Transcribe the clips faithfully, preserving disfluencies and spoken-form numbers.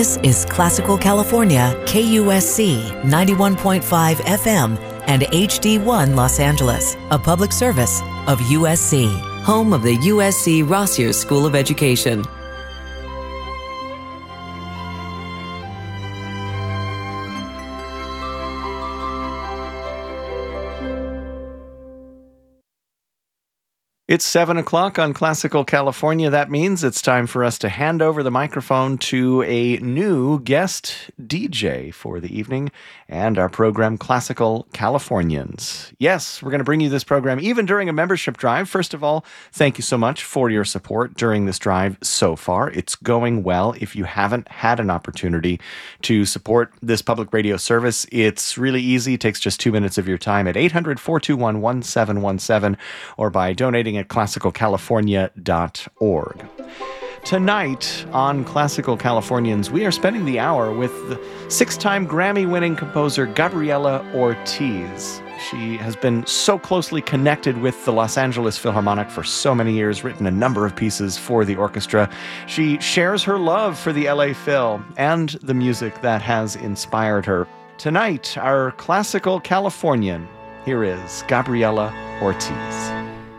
This is Classical California, K U S C ninety-one point five F M and H D one Los Angeles, a public service of U S C, home of the U S C Rossier School of Education. It's seven o'clock on Classical California. That means it's time for us to hand over the microphone to a new guest D J for the evening and our program, Classical Californians. Yes, we're going to bring you this program even during a membership drive. First of all, thank you so much for your support during this drive so far. It's going well. If you haven't had an opportunity to support this public radio service, it's really easy. It takes just two minutes of your time at eight hundred, four two one, one seven one seven or by donating at classical california dot org. Tonight on Classical Californians, we are spending the hour with the six-time Grammy-winning composer Gabriela Ortiz. She has been so closely connected with the Los Angeles Philharmonic for so many years, written a number of pieces for the orchestra. She shares her love for the L A Phil and the music that has inspired her. Tonight, our Classical Californian, here is Gabriela Ortiz.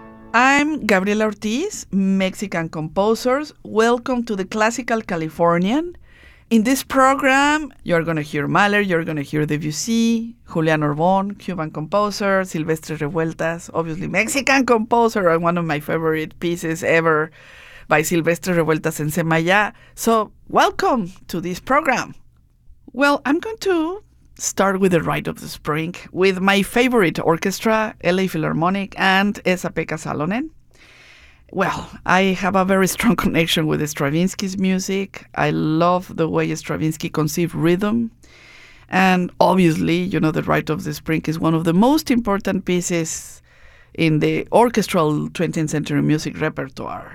I'm Gabriela Ortiz, Mexican composer. Welcome to the Classical Californian. In this program, you're going to hear Mahler, you're going to hear Debussy, Julian Orbon, Cuban composer, Silvestre Revueltas, obviously Mexican composer, and one of my favorite pieces ever by Silvestre Revueltas and Semaya. So welcome to this program. Well, I'm going to start with the Rite of the Spring with my favorite orchestra, L A Philharmonic and Esa-Pekka Salonen. Well, I have a very strong connection with Stravinsky's music. I love the way Stravinsky conceived rhythm. And obviously, you know, the Rite of the Spring is one of the most important pieces in the orchestral twentieth century music repertoire.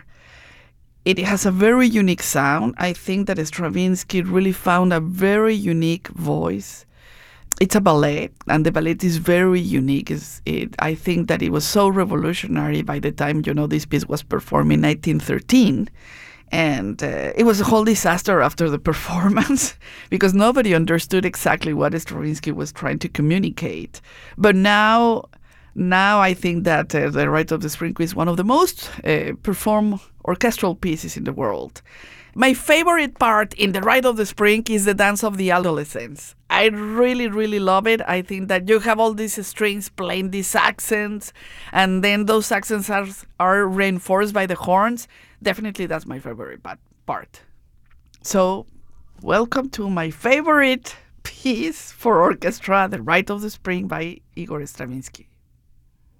It has a very unique sound. I think that Stravinsky really found a very unique voice. It's a ballet, and the ballet is very unique. It's, it, I think that it was so revolutionary by the time, you know, this piece was performed in nineteen thirteen. And uh, it was a whole disaster after the performance because nobody understood exactly what Stravinsky was trying to communicate. But now, now I think that uh, the Rite of the Spring is one of the most uh, performed orchestral pieces in the world. My favorite part in the Rite of the Spring is the dance of the adolescents. I really, really love it. I think that you have all these strings playing these accents, and then those accents are, are reinforced by the horns. Definitely that's my favorite part. So, welcome to my favorite piece for orchestra, the Rite of the Spring by Igor Stravinsky.